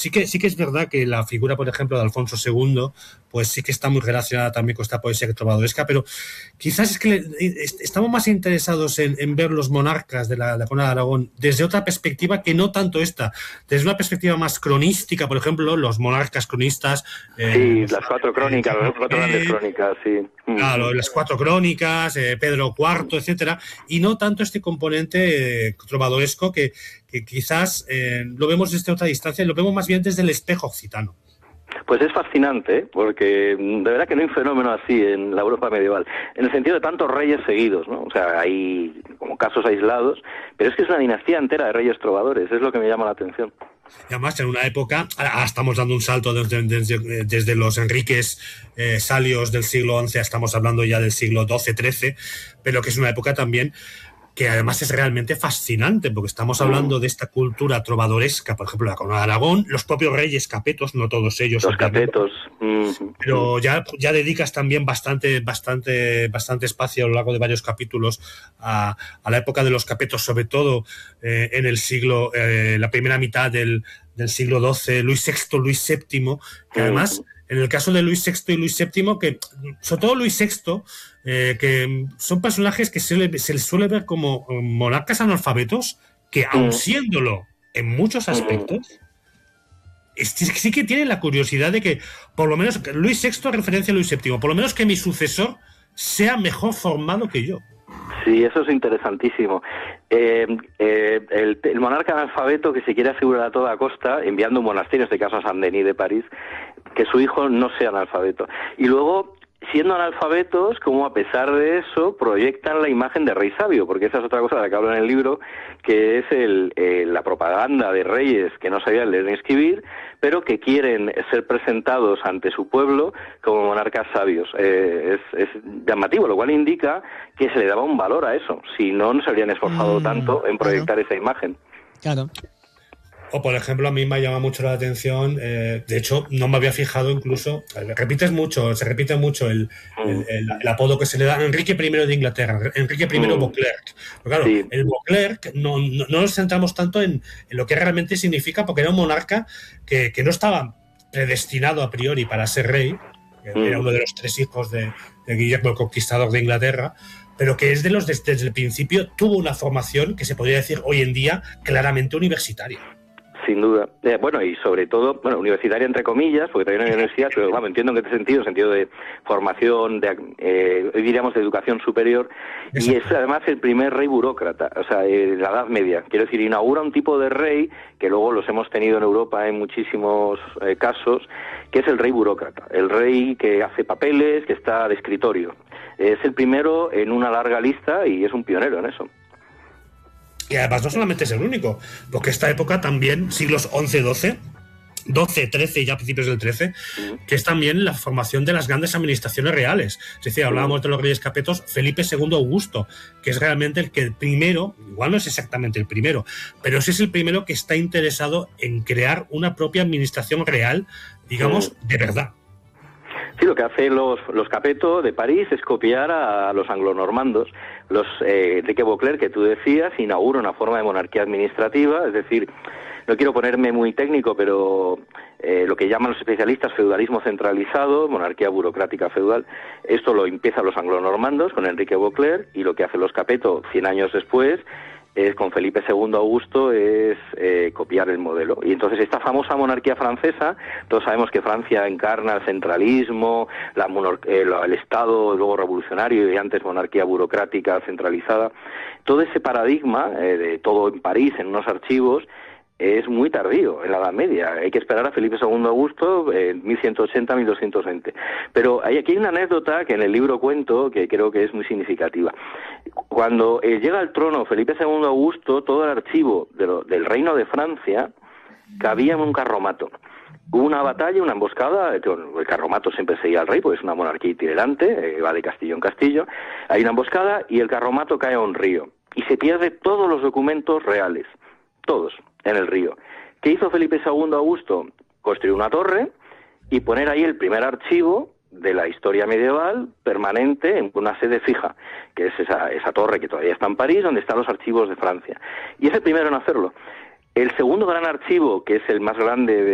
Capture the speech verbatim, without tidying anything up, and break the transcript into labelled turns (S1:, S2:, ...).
S1: sí que sí que es verdad que la figura, por ejemplo, de Alfonso segundo, pues sí que está muy relacionada también con esta poesía trovadoresca, pero quizás es que le, est- estamos más interesados en, en ver los monarcas de la, la corona de Aragón desde otra perspectiva que no tanto esta, desde una perspectiva más cronística, por ejemplo, los monarcas cronistas, eh,
S2: Sí,
S1: los,
S2: las cuatro
S1: eh,
S2: crónicas, las cuatro grandes crónicas, sí.
S1: claro, las cuatro crónicas, eh, Pedro cuarto, etcétera, y no tanto este componente eh, trovadoresco que, que quizás eh, lo vemos desde otra distancia, lo vemos más bien desde el espejo occitano.
S2: Pues es fascinante, ¿eh? Porque de verdad que no hay un fenómeno así en la Europa medieval, en el sentido de tantos reyes seguidos, ¿no? O sea, hay como casos aislados, pero es que es una dinastía entera de reyes trovadores, es lo que me llama la atención.
S1: Y además, en una época, ahora estamos dando un salto desde, desde, desde los Enriques eh, Salios del siglo once, estamos hablando ya del siglo doce trece, pero que es una época también que además es realmente fascinante, porque estamos hablando de esta cultura trovadoresca, por ejemplo, la corona de Aragón, los propios reyes capetos, no todos ellos,
S2: Los capetos. Mm.
S1: pero ya, ya dedicas también bastante, bastante, bastante espacio a lo largo de varios capítulos a, a la época de los capetos, sobre todo eh, en el siglo, eh, la primera mitad del, del siglo doce, Luis sexto, Luis séptimo, que además, en el caso de Luis sexto y Luis séptimo, que sobre todo Luis sexto, eh, que son personajes que se, le, se les suele ver como monarcas analfabetos, que aun siéndolo en muchos aspectos, sí que tiene la curiosidad de que, por lo menos, Luis sexto referencia a Luis séptimo, por lo menos que mi sucesor sea mejor formado que yo.
S2: Sí, eso es interesantísimo. Eh, eh, el, el monarca analfabeto que se quiere asegurar a toda costa, enviando un monasterio, en este caso a Saint-Denis de París, que su hijo no sea analfabeto. Y luego, siendo analfabetos, como a pesar de eso, proyectan la imagen de rey sabio, porque esa es otra cosa de la que hablo en el libro, que es el, eh, la propaganda de reyes que no sabían leer ni escribir, pero que quieren ser presentados ante su pueblo como monarcas sabios. Eh, es, es llamativo, lo cual indica que se le daba un valor a eso, si no, no se habrían esforzado mm, tanto en proyectar claro. esa imagen.
S3: Claro.
S1: O, por ejemplo, a mí me llama mucho la atención, eh, de hecho, no me había fijado incluso, repites mucho, se repite mucho el, mm. el, el, el apodo que se le da a Enrique primero de Inglaterra, Enrique primero mm. Beauclerc. Pero claro, sí. el Beauclerc no, no, no nos centramos tanto en, en lo que realmente significa, porque era un monarca que, que no estaba predestinado a priori para ser rey, mm. era uno de los tres hijos de, de Guillermo el Conquistador de Inglaterra, pero que es de los desde, desde el principio tuvo una formación que se podría decir hoy en día claramente universitaria.
S2: Sin duda. Eh, bueno, y sobre todo, bueno, universitaria entre comillas, porque todavía no hay universidad, pero vamos, entiendo en qué sentido, en sentido de formación, de, eh, diríamos, de educación superior, exacto. Y es además el primer rey burócrata, o sea, eh, la Edad Media. Quiero decir, inaugura un tipo de rey, que luego los hemos tenido en Europa en muchísimos eh, casos, que es el rey burócrata, el rey que hace papeles, que está de escritorio. Es el primero en una larga lista y es un pionero en eso.
S1: Y además no solamente es el único, porque esta época también, siglos once doce, doce trece y ya principios del trece, que es también la formación de las grandes administraciones reales. Es decir, hablábamos de los reyes capetos, Felipe segundo Augusto, que es realmente el que el primero, igual no es exactamente el primero, pero ese es el primero que está interesado en crear una propia administración real, digamos, de verdad.
S2: Sí, lo que hacen los, los Capeto de París es copiar a los anglonormandos. Los eh, Enrique Beauclerc, que tú decías, inaugura una forma de monarquía administrativa, es decir, no quiero ponerme muy técnico, pero eh, lo que llaman los especialistas feudalismo centralizado, monarquía burocrática feudal, esto lo empiezan los anglonormandos con Enrique Beauclerc, y lo que hacen los Capeto cien años después es con Felipe segundo Augusto es eh, copiar el modelo. Y entonces esta famosa monarquía francesa, todos sabemos que Francia encarna el centralismo, la monor- eh, el Estado luego revolucionario y antes monarquía burocrática centralizada. Todo ese paradigma eh, de todo en París, en unos archivos, es muy tardío, en la Edad Media. Hay que esperar a Felipe segundo Augusto en mil ciento ochenta a mil doscientos veinte. Pero hay, aquí hay una anécdota que en el libro cuento que creo que es muy significativa. Cuando eh, llega al trono Felipe segundo Augusto, todo el archivo de lo, del reino de Francia cabía en un carromato. Hubo una batalla, una emboscada, el carromato siempre seguía al rey, porque es una monarquía itinerante, eh, va de castillo en castillo. Hay una emboscada y el carromato cae a un río. Y se pierde todos los documentos reales, todos, en el río. ¿Qué hizo Felipe segundo Augusto? Construir una torre y poner ahí el primer archivo de la historia medieval permanente en una sede fija, que es esa, esa torre que todavía está en París, donde están los archivos de Francia. Y es el primero en hacerlo. El segundo gran archivo, que es el más grande de